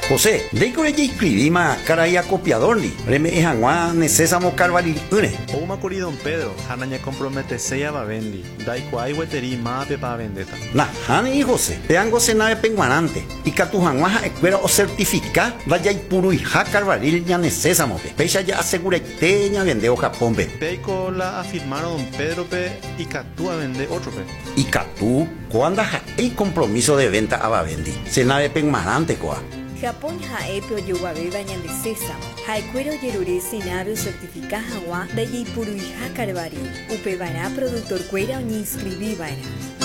José, de que ya escribí ma cara y acopiador ni. Reme es agua necesamos carvalil une. Uma curi don Pedro, hanaña compromete seya va vendi. Dai kuai weteri ma pepa vendeta. Na, hani y José, te ango senave penguanante. Y catujanguaja escuela o certifica, vaya y puro y ja carvalil ya necesamos. Pecha ya asegura teña vendeo Japón pe. Peiko la afirmaron don Pedro pe y catúa vende otro pe. Y catú, cuando hay compromiso de venta a Bavendi. Senave penguanante coa. Japón haepio yuguabe bañan de sésamo. Haikuero yerure sinabio certifica agua de yipuruija carvari. Upebara productor cuera ni inscribí vara.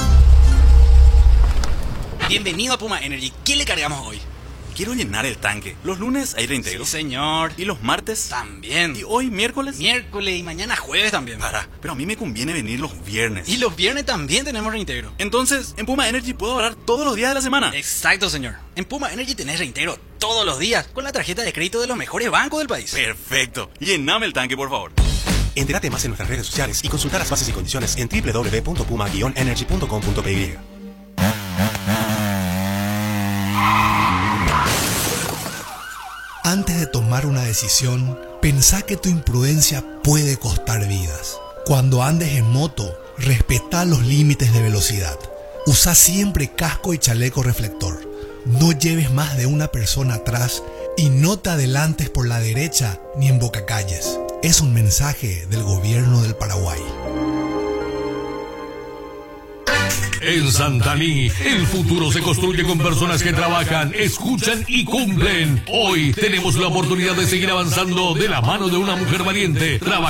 Bienvenido a Puma Energy. ¿Qué le cargamos hoy? Quiero llenar el tanque. Los lunes hay reintegro. Sí, señor. Y los martes También. Y hoy miércoles. Miércoles y mañana jueves también. Pero a mí me conviene venir los viernes. Y los viernes también tenemos reintegro. Entonces, en Puma Energy puedo ahorrar todos los días de la semana. Exacto, señor. En Puma Energy tenés reintegro todos los días con la tarjeta de crédito de los mejores bancos del país. Perfecto. Llename el tanque, por favor. Entérate más en nuestras redes sociales y consulta las bases y condiciones en www.puma-energy.com.py. Antes de tomar una decisión, pensá que tu imprudencia puede costar vidas. Cuando andes en moto, respetá los límites de velocidad. Usa siempre casco y chaleco reflector. No lleves más de una persona atrás y no te adelantes por la derecha ni en bocacalles. Es un mensaje del gobierno del Paraguay. En Santaní, el futuro se construye con personas que trabajan, escuchan y cumplen. Hoy tenemos la oportunidad de seguir avanzando de la mano de una mujer valiente,